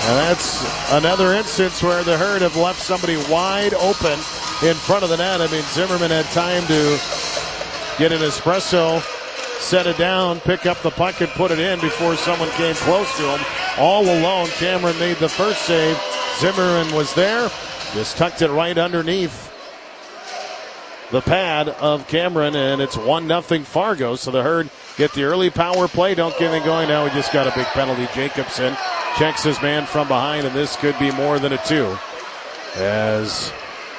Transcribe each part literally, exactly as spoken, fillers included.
And that's another instance where the Herd have left somebody wide open in front of the net. I mean, Zimmerman had time to get an espresso, set it down, pick up the puck, and put it in before someone came close to him. All alone, Cameron made the first save. Zimmerman was there, just tucked it right underneath the pad of Cameron, and it's one nothing Fargo. So the Herd get the early power play, don't get it going. Now we just got a big penalty. Jacobson checks his man from behind, and this could be more than a two. As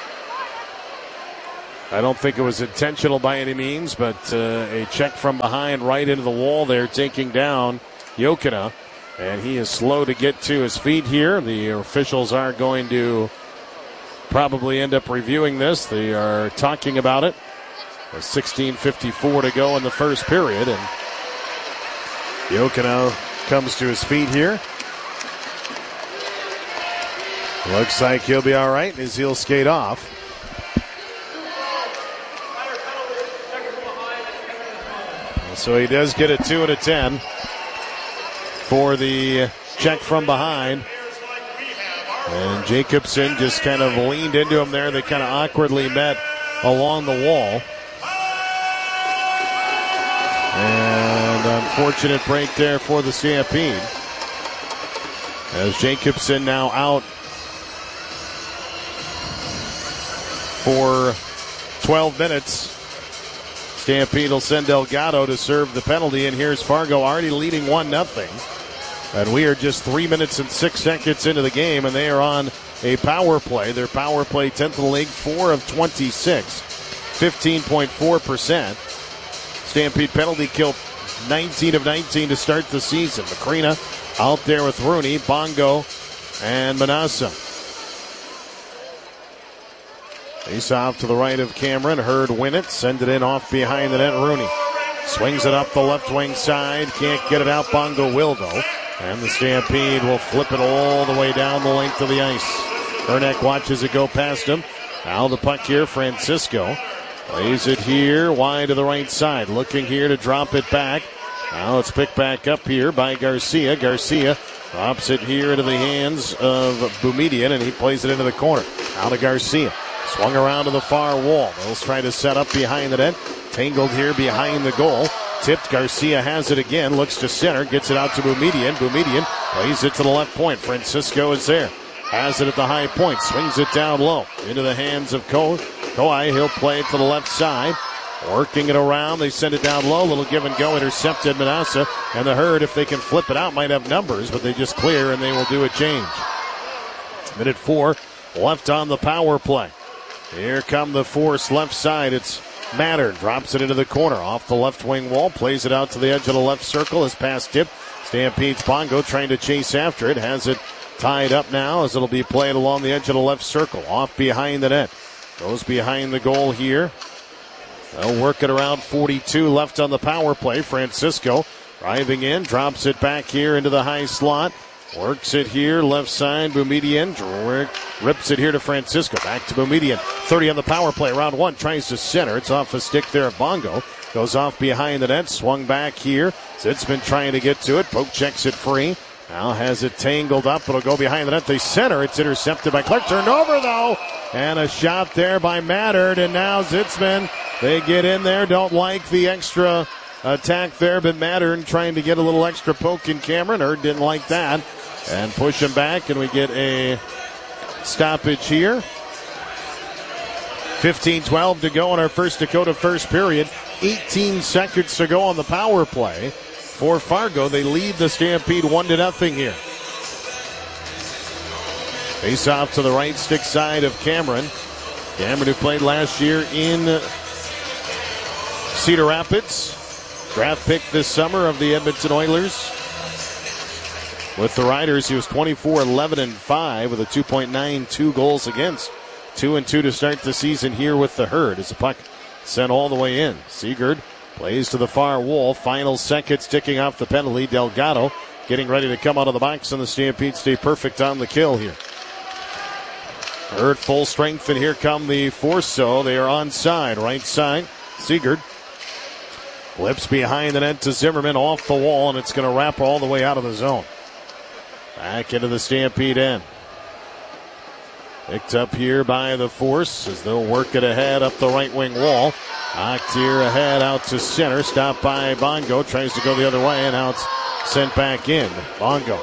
I don't think it was intentional by any means, but uh, a check from behind right into the wall there, taking down Jokinen. And he is slow to get to his feet here. The officials are going to probably end up reviewing this. They are talking about it. With sixteen fifty-four to go in the first period. And Jokinen comes to his feet here. Looks like he'll be all right as he'll skate off. So he does get a two and a ten for the check from behind. And Jacobson just kind of leaned into him there. They kind of awkwardly met along the wall. And unfortunate break there for the Stampede. As Jacobson now out for twelve minutes. Stampede will send Delgado to serve the penalty, and here's Fargo already leading one nothing. And we are just three minutes and six seconds into the game, and they are on a power play. Their power play, tenth in the league, four of twenty-six, fifteen point four percent. Stampede penalty kill, nineteen of nineteen to start the season. Macrina out there with Rooney, Bongo, and Manassa. Face off to the right of Cameron. Herd win it. Send it in off behind the net. Rooney swings it up the left wing side. Can't get it out. Bongo will, though. And the Stampede will flip it all the way down the length of the ice. Herneck watches it go past him. Now the puck here. Francisco plays it here wide to the right side. Looking here to drop it back. Now it's picked back up here by Garcia. Garcia drops it here into the hands of Boumedian, and he plays it into the corner. Now to Garcia. Swung around to the far wall. Mills trying to set up behind the net. Tangled here behind the goal. Tipped. Garcia has it again. Looks to center. Gets it out to Boumedian. Boumedian plays it to the left point. Francisco is there. Has it at the high point. Swings it down low. Into the hands of Ko. Koi. He'll play it to the left side. Working it around. They send it down low. Little give and go. Intercepted Manassa. And the Herd, if they can flip it out, might have numbers, but they just clear and they will do a change. Minute four left on the power play. Here come the force left side. It's Mattern. Drops it into the corner. Off the left wing wall. Plays it out to the edge of the left circle. His pass tipped. Stampede's Bongo trying to chase after it. Has it tied up now as it'll be played along the edge of the left circle. Off behind the net. Goes behind the goal here. They'll work it around. forty-two left on the power play. Francisco driving in. Drops it back here into the high slot. Works it here, left side, Boumedian, rips it here to Francisco, back to Boumedian, thirty on the power play, round one, tries to center, it's off a stick there of Bongo, goes off behind the net, swung back here, Zitzman trying to get to it, Poke checks it free, now has it tangled up, it'll go behind the net, they center, it's intercepted by Clark, turned over though, and a shot there by Mattern, and now Zitzman, they get in there, don't like the extra attack there, but Mattern trying to get a little extra poke in Cameron, Herd didn't like that. And push him back, and we get a stoppage here. fifteen twelve to go in our first Dakota first period. eighteen seconds to go on the power play. For Fargo, they lead the Stampede one to nothing here. Face off to the right stick side of Cameron. Cameron, who played last year in Cedar Rapids. Draft pick this summer of the Edmonton Oilers. With the Riders, he was twenty-four eleven and five with a two point nine two goals against. two and two to start the season here with the Herd as the puck sent all the way in. Sigurd plays to the far wall. Final seconds ticking off the penalty. Delgado getting ready to come out of the box, and the Stampede stay perfect on the kill here. Herd full strength, and here come the Force. So they are onside. Right side, Sigurd. Flips behind the net to Zimmerman off the wall, and it's going to wrap all the way out of the zone. Back into the Stampede end. Picked up here by the Force as they'll work it ahead up the right wing wall. Knocked here ahead out to center. Stopped by Bongo. Tries to go the other way, and now it's sent back in. Bongo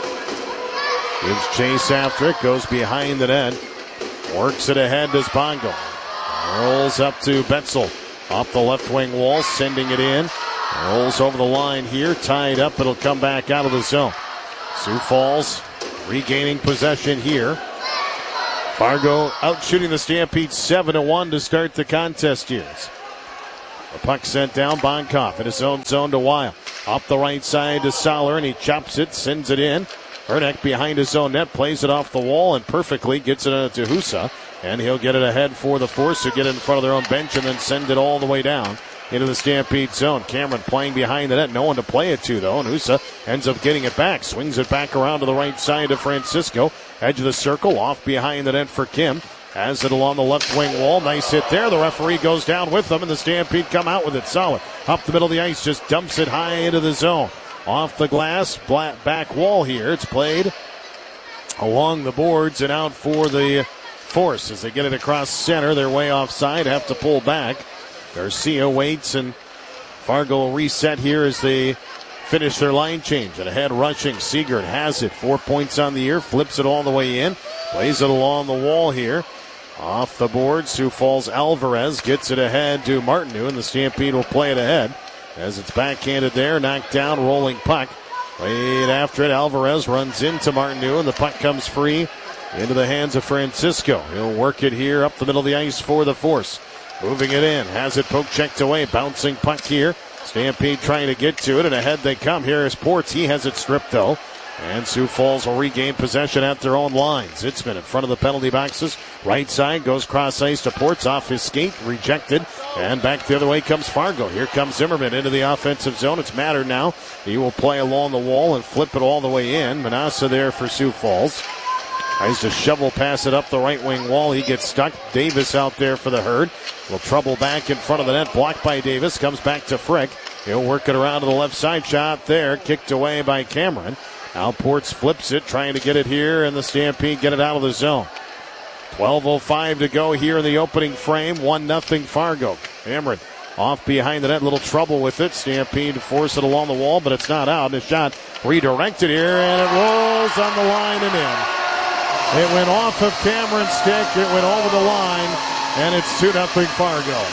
gives chase after it. Goes behind the net. Works it ahead, does Bongo. Rolls up to Betzel. Off the left wing wall, sending it in. Rolls over the line here. Tied up. It'll come back out of the zone. Sioux Falls regaining possession here. Fargo out shooting the Stampede seven to one to start the contest here. The puck sent down. Bonkoff in his own zone to Weil. Up the right side to Soller, and he chops it, sends it in. Herneck behind his own net, plays it off the wall, and perfectly gets it to Husa. And he'll get it ahead for the Force, who get it in front of their own bench and then send it all the way down into the Stampede zone. Cameron playing behind the net. No one to play it to, though. And Husa ends up getting it back. Swings it back around to the right side of Francisco. Edge of the circle. Off behind the net for Kim. Has it along the left wing wall. Nice hit there. The referee goes down with them, and the Stampede come out with it solid. Up the middle of the ice. Just dumps it high into the zone. Off the glass. Back wall here. It's played along the boards and out for the Force as they get it across center. They're way offside. Have to pull back. Garcia waits, and Fargo will reset here as they finish their line change. And ahead rushing. Seegert has it. Four points on the year. Flips it all the way in. Plays it along the wall here. Off the board. Sioux Falls Alvarez gets it ahead to Martineau, and the Stampede will play it ahead as it's backhanded there. Knocked down. Rolling puck. Played after it. Alvarez runs into Martineau, and the puck comes free into the hands of Francisco. He'll work it here up the middle of the ice for the Force. Moving it in. Has it poke checked away. Bouncing puck here. Stampede trying to get to it, and ahead they come. Here is Ports. He has it stripped, though. And Sioux Falls will regain possession at their own lines. Zitzman in front of the penalty boxes. Right side goes cross ice to Ports. Off his skate. Rejected. And back the other way comes Fargo. Here comes Zimmerman into the offensive zone. It's Matter now. He will play along the wall and flip it all the way in. Manassa there for Sioux Falls. Tries to shovel pass it up the right wing wall. He gets stuck. Davis out there for the Herd. Will trouble back in front of the net. Blocked by Davis. Comes back to Frick. He'll work it around to the left side. Shot there. Kicked away by Cameron. Now Ports flips it. Trying to get it here. And the Stampede get it out of the zone. twelve oh five to go here in the opening frame. one nothing Fargo. Cameron off behind the net. Little trouble with it. Stampede force it along the wall, but it's not out. The shot redirected here. And it rolls on the line and in. It went off of Cameron's stick. It went over the line, and it's two nothing Fargo.